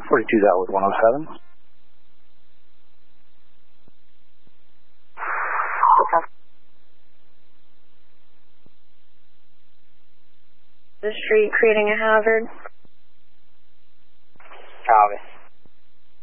42 that was 107. The street creating a hazard.